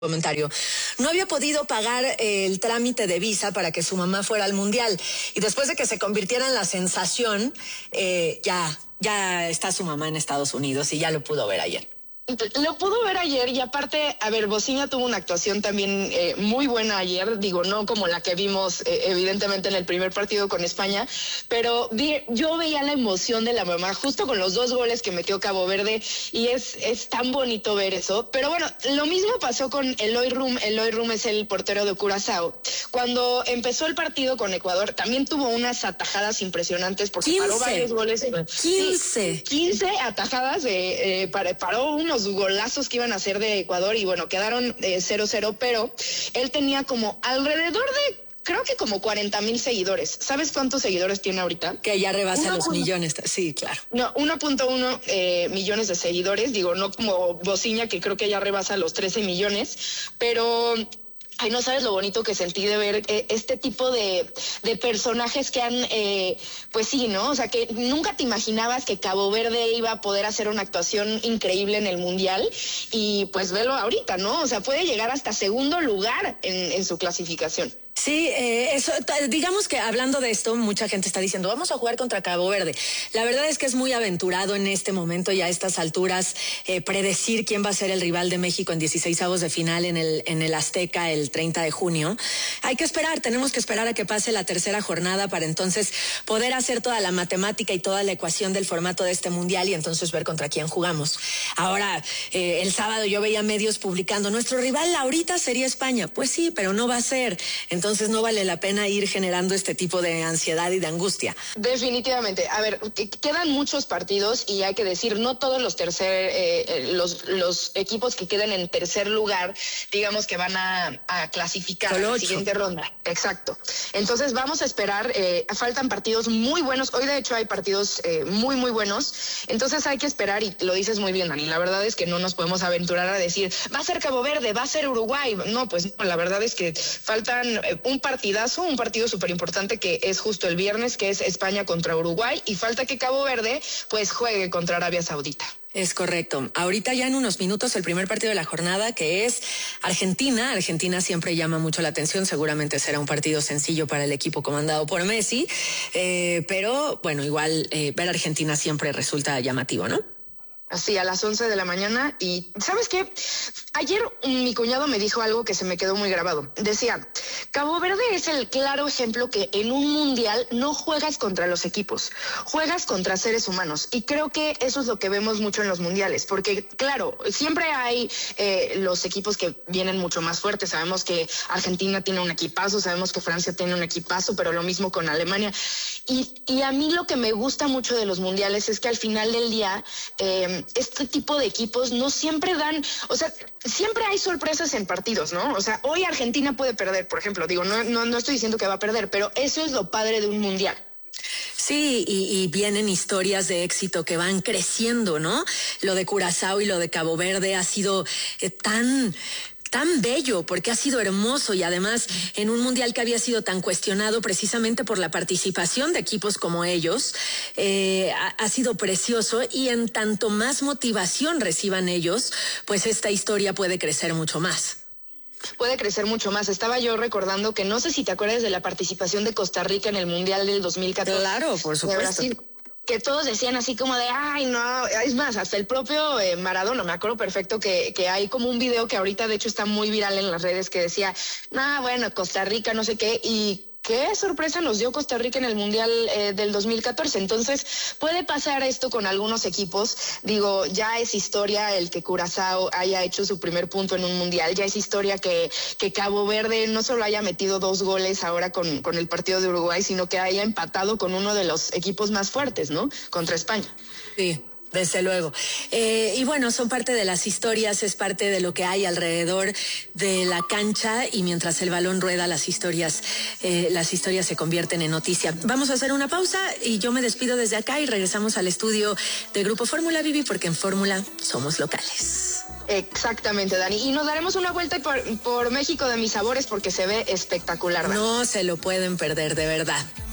comentario. No había podido pagar el trámite de visa para que su mamá fuera al mundial. Y después de que se convirtiera en la sensación, ya está su mamá en Estados Unidos y ya lo pudo ver ayer. Lo pudo ver ayer y aparte, a ver, Bosinha tuvo una actuación también muy buena ayer, digo, no como la que vimos evidentemente en el primer partido con España, pero yo veía la emoción de la mamá justo con los 2 goles que metió Cabo Verde y es tan bonito ver eso. Pero bueno, lo mismo pasó con Eloy Rum. Eloy Rum es el portero de Curazao. Cuando empezó el partido con Ecuador, también tuvo unas atajadas impresionantes porque 15, paró varios goles. 15 atajadas, paró unos golazos que iban a hacer de Ecuador y bueno, quedaron 0-0, pero él tenía como alrededor de, creo que como 40,000 seguidores. ¿Sabes cuántos seguidores tiene ahorita? Que ya rebasa los millones. Sí, claro. No, 1.1 millones de seguidores, digo, no como Bosinha, que creo que ya rebasa los 13 millones, pero... Ay, no sabes lo bonito que sentí de ver este tipo de personajes que han, pues sí, ¿no? O sea, que nunca te imaginabas que Cabo Verde iba a poder hacer una actuación increíble en el Mundial y pues velo ahorita, ¿no? O sea, puede llegar hasta segundo lugar en su clasificación. Sí, eso, digamos que hablando de esto, mucha gente está diciendo, vamos a jugar contra Cabo Verde. La verdad es que es muy aventurado en este momento y a estas alturas predecir quién va a ser el rival de México en 16avos de final en el Azteca el 30 de junio. Hay que esperar, tenemos que esperar a que pase la tercera jornada para entonces poder hacer toda la matemática y toda la ecuación del formato de este mundial y entonces ver contra quién jugamos. Ahora, el sábado yo veía medios publicando, nuestro rival ahorita sería España. Pues sí, pero no va a ser. Entonces no vale la pena ir generando este tipo de ansiedad y de angustia. Definitivamente. A ver, quedan muchos partidos y hay que decir, no todos los los equipos que queden en tercer lugar, digamos que van a clasificar a la siguiente ronda. Exacto. Entonces vamos a esperar. Faltan partidos muy buenos. Hoy de hecho hay partidos muy, muy buenos. Entonces hay que esperar y lo dices muy bien, Dani. La verdad es que no nos podemos aventurar a decir, va a ser Cabo Verde, va a ser Uruguay. No, pues no, la verdad es que faltan un partido súper importante que es justo el viernes, que es España contra Uruguay, y falta que Cabo Verde pues juegue contra Arabia Saudita. Es correcto. Ahorita ya en unos minutos el primer partido de la jornada, que es Argentina. Argentina siempre llama mucho la atención, seguramente será un partido sencillo para el equipo comandado por Messi, pero bueno, igual ver a Argentina siempre resulta llamativo, ¿no? Así, a las 11 de la mañana. Y ¿sabes qué? Ayer mi cuñado me dijo algo que se me quedó muy grabado. Decía, Cabo Verde es el claro ejemplo que en un mundial no juegas contra los equipos, juegas contra seres humanos. Y creo que eso es lo que vemos mucho en los mundiales, porque claro, siempre hay los equipos que vienen mucho más fuertes. Sabemos que Argentina tiene un equipazo, sabemos que Francia tiene un equipazo, pero lo mismo con Alemania. Y a mí lo que me gusta mucho de los mundiales es que al final del día... este tipo de equipos no siempre dan, o sea, siempre hay sorpresas en partidos, ¿no? O sea, hoy Argentina puede perder, por ejemplo, digo, no estoy diciendo que va a perder, pero eso es lo padre de un mundial. Sí, y vienen historias de éxito que van creciendo, ¿no? Lo de Curazao y lo de Cabo Verde ha sido tan bello, porque ha sido hermoso y además en un mundial que había sido tan cuestionado precisamente por la participación de equipos como ellos, ha sido precioso y en tanto más motivación reciban ellos, pues esta historia puede crecer mucho más. Puede crecer mucho más. Estaba yo recordando que no sé si te acuerdas de la participación de Costa Rica en el Mundial del 2014. Claro, por supuesto. Que todos decían así como de, ay, no, es más, hasta el propio Maradona, me acuerdo perfecto que hay como un video que ahorita de hecho está muy viral en las redes que decía, bueno, Costa Rica, no sé qué, y qué sorpresa nos dio Costa Rica en el Mundial del 2014. Entonces, puede pasar esto con algunos equipos. Digo, ya es historia el que Curazao haya hecho su primer punto en un Mundial. Ya es historia que Cabo Verde no solo haya metido 2 goles ahora con el partido de Uruguay, sino que haya empatado con uno de los equipos más fuertes, ¿no? Contra España. Sí. Desde luego. Y bueno, son parte de las historias, es parte de lo que hay alrededor de la cancha y mientras el balón rueda, las historias se convierten en noticia. Vamos a hacer una pausa y yo me despido desde acá y regresamos al estudio de Grupo Fórmula, Vivi, porque en Fórmula somos locales. Exactamente, Dani. Y nos daremos una vuelta por México de mis sabores porque se ve espectacular, Dani. No se lo pueden perder, de verdad.